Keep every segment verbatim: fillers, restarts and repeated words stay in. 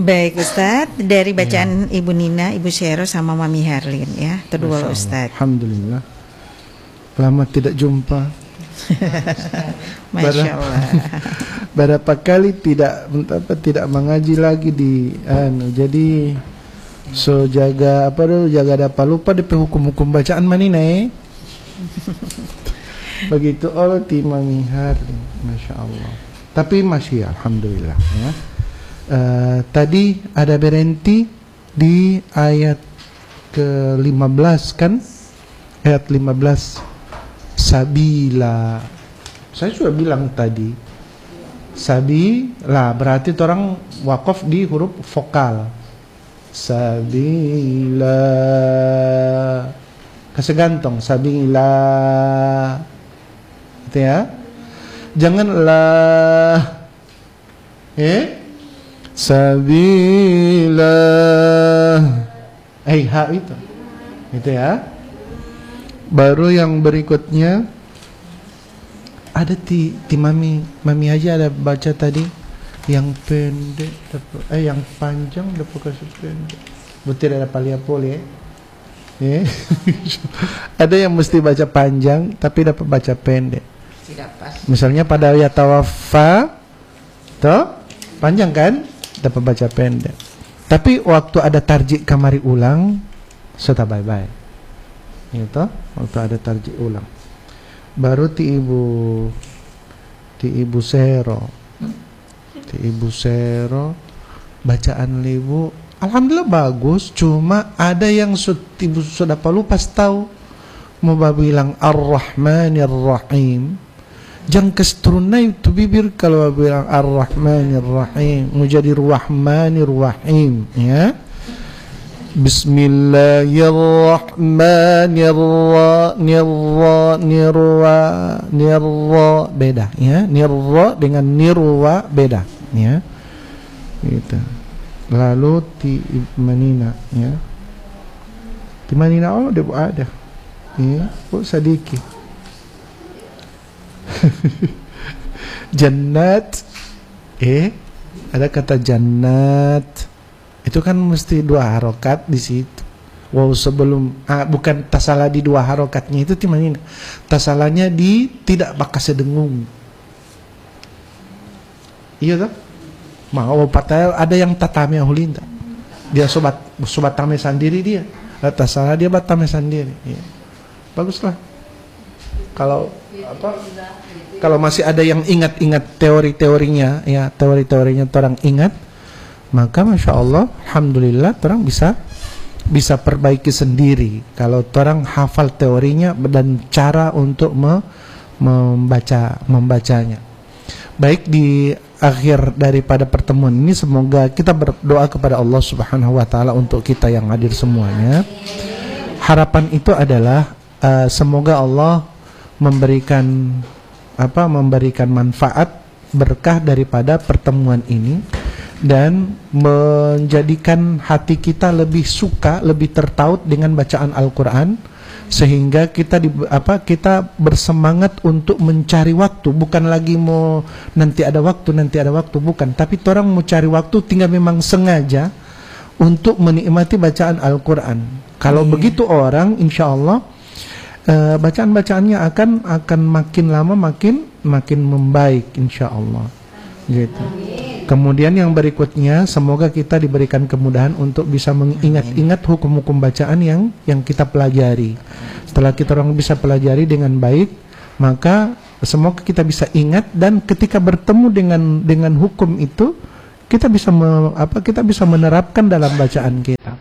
Baik Ustadz, dari bacaan ya. Ibu Nina, Ibu Syero sama Mami Herlin ya, kedua Ustadz. Alhamdulillah. Lama tidak jumpa. Masya Allah. Berapa kali tidak apa, tidak mengaji lagi di anu, jadi so jaga apa dulu, jaga dapat lupa di hukum-hukum bacaan manina eh. Begitu Allah ti Mami Herlin, Masya Allah. Tapi masih alhamdulillah ya. Uh, tadi ada berhenti di ayat ke lima belas kan? Ayat lima belas. Sabila. Saya sudah bilang tadi. Sabila berarti orang wakaf di huruf vokal. Sabila. Kasih gantong sabila. Gitu ya. Janganlah eh sabila eh ha itu itu ya. Baru yang berikutnya ada ti, ti mami mami aja ada baca tadi yang pendek eh yang panjang dapat kasih pendek butir ada palia poli eh. eh. Ada yang mesti baca panjang tapi dapat baca pendek. Misalnya pada ayat tawaffa toh panjang kan, dapat baca pendek. Tapi waktu ada tarjik kamari ulang sudah bye-bye. Gitu, waktu ada tarjik ulang. Baru ti ibu ti ibu Sero. Ti ibu Sero bacaan ibu alhamdulillah bagus, cuma ada yang ibu sudah lupa tahu mau bilang Ar-Rahmanir Rahim. Jangan keseturunnya itu bibir kalau bilang Ar-Rahmanir Rahim menjadi Rahmanir Rahim ya. Bismillahirrahmanirrahim beda ya. Nirra dengan nirwa beda ya. Gitu. Lalu ti manina ya. Ti manina oh dia ada. Ya, kok sedikit. Jannat eh ada kata jannat itu kan mesti dua harokat di situ. Wow sebelum ah, bukan tasalah di dua harokatnya itu timanin tasalahnya di tidak bakal sedengung. Iya toh? Mau patah ada yang tatame hulinta. Dia sobat sobat tame sendiri dia. Tasalah dia batame sendiri. Iya. Baguslah. Kalau apa? Kalau masih ada yang ingat-ingat teori-teorinya, ya teori-teorinya orang ingat, maka masya Allah, alhamdulillah, orang bisa bisa perbaiki sendiri. Kalau orang hafal teorinya dan cara untuk me, membaca membacanya. Baik di akhir daripada pertemuan ini, semoga kita berdoa kepada Allah Subhanahu Wa Taala untuk kita yang hadir semuanya. Harapan itu adalah uh, semoga Allah memberikan apa memberikan manfaat berkah daripada pertemuan ini dan menjadikan hati kita lebih suka, lebih tertaut dengan bacaan Al-Qur'an sehingga kita di, apa kita bersemangat untuk mencari waktu, bukan lagi mau nanti ada waktu nanti ada waktu bukan, tapi orang mau cari waktu tinggal memang sengaja untuk menikmati bacaan Al-Qur'an. Kalau yeah. begitu orang insyaallah Uh, bacaan-bacaannya akan akan makin lama makin makin membaik insyaallah gitu. Kemudian yang berikutnya semoga kita diberikan kemudahan untuk bisa mengingat-ingat hukum-hukum bacaan yang yang kita pelajari. Setelah kita orang bisa pelajari dengan baik, maka semoga kita bisa ingat dan ketika bertemu dengan dengan hukum itu kita bisa me, apa kita bisa menerapkan dalam bacaan kita.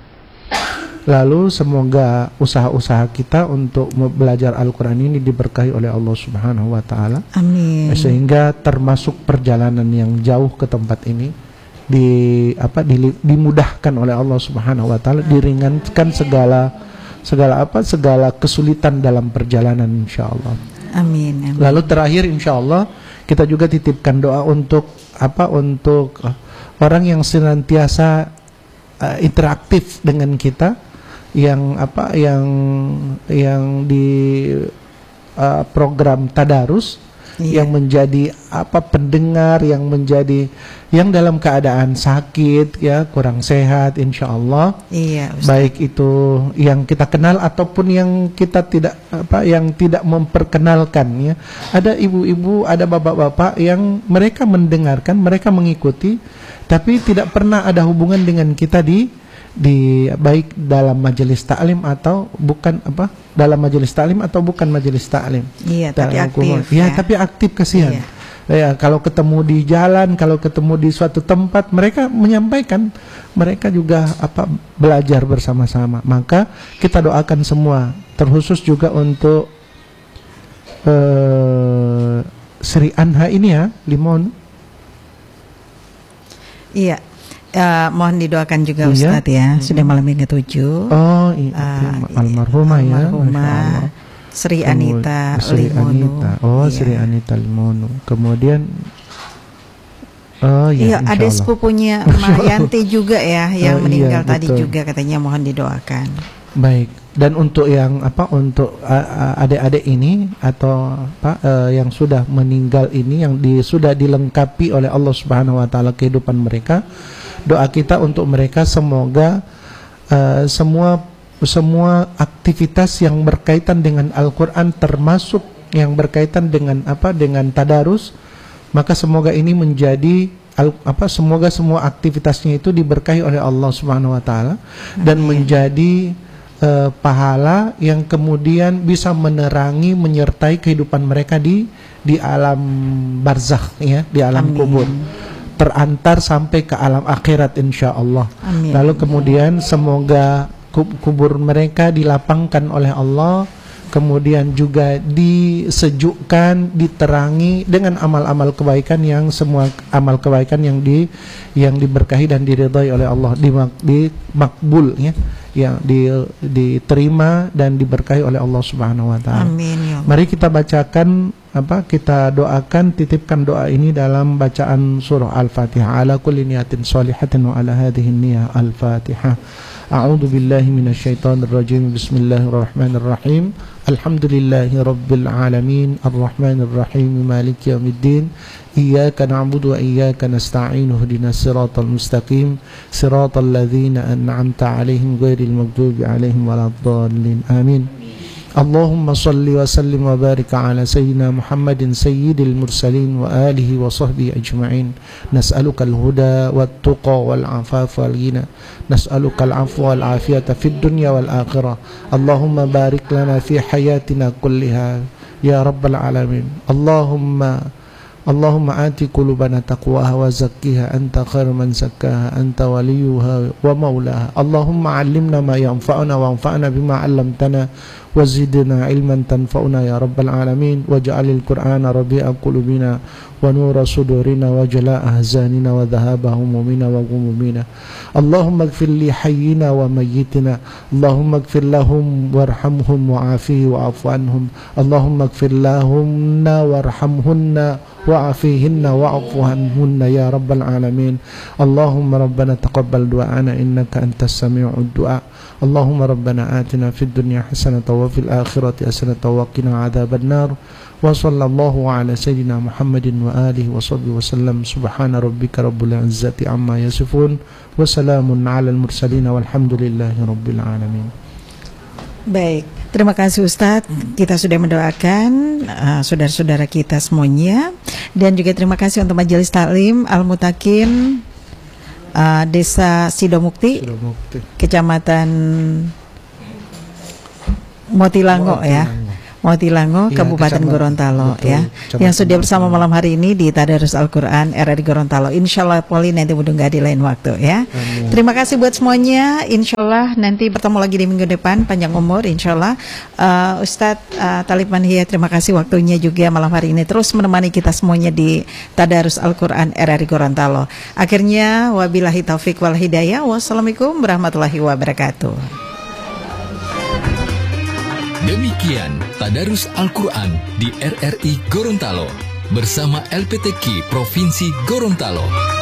Lalu semoga usaha-usaha kita untuk belajar Al-Quran ini diberkahi oleh Allah Subhanahu Wa Taala. Amin. Sehingga termasuk perjalanan yang jauh ke tempat ini di apa di, dimudahkan oleh Allah Subhanahu Wa Taala, diringankan segala segala apa segala kesulitan dalam perjalanan insyaallah. Amin, amin. Lalu terakhir insyaallah kita juga titipkan doa untuk apa untuk orang yang senantiasa uh, interaktif dengan kita, yang apa yang yang di uh, program tadarus yang menjadi apa pendengar, yang menjadi yang dalam keadaan sakit ya, kurang sehat, insya Allah. Iya, Ustaz. Baik itu yang kita kenal ataupun yang kita tidak apa, yang tidak memperkenalkan ya. Ada ibu-ibu, ada bapak-bapak yang mereka mendengarkan, mereka mengikuti, tapi tidak pernah ada hubungan dengan kita di di baik dalam majelis taklim atau bukan apa dalam majelis taklim atau bukan majelis taklim. Iya, tapi aktif. Ya, ya, tapi aktif, kasihan. Iya. Ya, kalau ketemu di jalan, kalau ketemu di suatu tempat, mereka menyampaikan, mereka juga apa belajar bersama-sama. Maka kita doakan semua, terkhusus juga untuk uh, Sri Anha ini ya, Limon. Iya. Uh, mohon didoakan juga iya. Ustadz ya, sudah malam minggu tujuh. Oh iya, uh, almarhumah ya, almarhumah Sri Anita Sri Limono. Anita. Oh iya. Sri Anita Limono. Kemudian oh iya, iya, ada sepupunya Mayanti juga ya yang oh, meninggal iya, tadi betul. juga, katanya mohon didoakan. Baik. Dan untuk yang apa untuk uh, adik-adik ini atau apa uh, yang sudah meninggal ini, yang di, sudah dilengkapi oleh Allah Subhanahu wa taala kehidupan mereka, doa kita untuk mereka semoga uh, semua semua aktivitas yang berkaitan dengan Al-Qur'an, termasuk yang berkaitan dengan apa dengan tadarus, maka semoga ini menjadi al, apa semoga semua aktivitasnya itu diberkahi oleh Allah Subhanahu wa taala dan menjadi uh, pahala yang kemudian bisa menerangi, menyertai kehidupan mereka di di alam barzakh ya, di alam Amin. kubur, terantar sampai ke alam akhirat insya Allah. Amin. Lalu kemudian semoga kubur mereka dilapangkan oleh Allah, kemudian juga disejukkan, diterangi dengan amal-amal kebaikan, yang semua amal kebaikan yang di yang diberkahi dan diridhai oleh Allah, dimak, dimakbul ya, yang di, diterima dan diberkahi oleh Allah Subhanahu wa taala. Amin ya Allah. Mari kita bacakan apa kita doakan, titipkan doa ini dalam bacaan surah Al-Fatihah. Ala kulli niyatin shalihatin wa ala hadhihi niyyah Al-Fatihah. A'udzu billahi minasyaitonir rajim. Bismillahirrahmanirrahim. Alhamdulillahi rabbil alamin, arrahmanir rahim, maliki yaumiddin. Iyyaka na'budu wa iyyaka nasta'in. Ihdinas siratal mustaqim, siratal ladzina an'amta 'alaihim ghairil maghdubi 'alaihim waladdallin. Amin. Allahumma salli wa sallim wa barik ala sayyidina Muhammadin sayyidil mursalin wa alihi wa sahbihi ajma'in. Nas'aluka al-huda wat tuqa wal afafa wal ghina. Nas'aluka al-'afwa wal afiyata fid dunya wal akhirah. Allahumma barik lana fi hayatina kulliha ya rabbal alamin. Allahumma Allahumma ati qulubana taqwaha wa zakkiha anta khairu man zakkaha anta waliyuha wa maulaha. Allahumma 'allimna ma yanfa'una wa anfa'na bima 'allamtana wa zidna ilman tanfa'una ya rabbal alamin. Waj'alil qur'ana rabi'a qulubina wa nura sudurina wa jala'a ahzanina wa dhahaba humumina wa ghumumina. Allahumma ighfir li hayyina wa mayyitina. Allahumma ighfir lahum warhamhum wa'afihi wa'fu anhum. Allahumma ighfir lahumna warhamhunna wa'afihinna wa'fu anhunna ya rabbal alamin. Allahumma rabbana taqabbal du'ana innaka antas sami'ud du'a. Allahumma rabbana atina fid dunya hasanatan wa fil akhirati hasanatan wa qina adzaban nar. Wa sallallahu ala sayyidina Muhammadin wa alihi wa sahbihi wa sallam. Subhana rabbika rabbil izzati amma yasifun wa salamun alal mursalin walhamdulillahi rabbil alamin. Baik, terima kasih Ustadz. Kita sudah mendoakan uh, saudara-saudara kita semuanya, dan juga terima kasih untuk Majelis Taklim Al-Mutakin uh, Desa Sidomukti, Sidomukti, Kecamatan Motilango, Motilango. ya. Motilango, ya, Kabupaten Gorontalo, betul, ya, yang sudah bersama malam hari ini di Tadarus Al-Quran R R I Gorontalo. Insya Allah Poli nanti mudah nggak di lain waktu ya. Amin. Terima kasih buat semuanya. Insya Allah nanti bertemu lagi di minggu depan, panjang umur Insya Allah. uh, Ustadz uh, Talib Manhiyah, terima kasih waktunya juga malam hari ini terus menemani kita semuanya di Tadarus Al-Quran R R I Gorontalo. Akhirnya wabillahi taufik wal hidayah. Wassalamualaikum warahmatullahi wabarakatuh. Demikian Tadarus Al-Quran di R R I Gorontalo bersama L P T Q Provinsi Gorontalo.